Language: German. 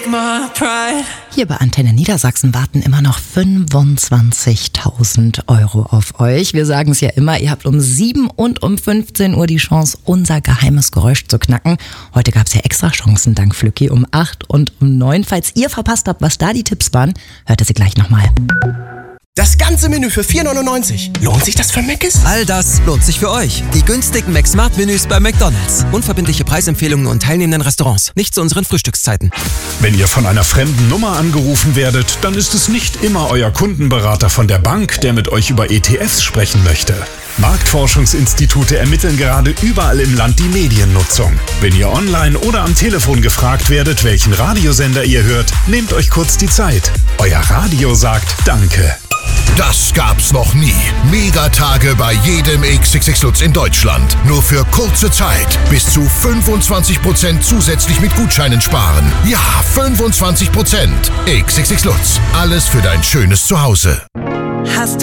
take my pride. Hier bei Antenne Niedersachsen warten immer noch 25.000 Euro auf euch. Wir sagen es ja immer, ihr habt um 7 und um 15 Uhr die Chance, unser geheimes Geräusch zu knacken. Heute gab es ja extra Chancen dank Flücki um 8 und um 9. Falls ihr verpasst habt, was da die Tipps waren, hört ihr sie gleich nochmal. Das ganze Menü für 4,99. Lohnt sich das für Mc's? All das lohnt sich für euch. Die günstigen McSmart-Menüs bei McDonald's. Unverbindliche Preisempfehlungen und teilnehmenden Restaurants. Nicht zu unseren Frühstückszeiten. Wenn ihr von einer fremden Nummer angerufen werdet, dann ist es nicht immer euer Kundenberater von der Bank, der mit euch über ETFs sprechen möchte. Marktforschungsinstitute ermitteln gerade überall im Land die Mediennutzung. Wenn ihr online oder am Telefon gefragt werdet, welchen Radiosender ihr hört, nehmt euch kurz die Zeit. Euer Radio sagt Danke. Das gab's noch nie. Megatage bei jedem XXX Lutz in Deutschland. Nur für kurze Zeit. Bis zu 25% zusätzlich mit Gutscheinen sparen. Ja, 25%. XXX Lutz. Alles für dein schönes Zuhause. Hast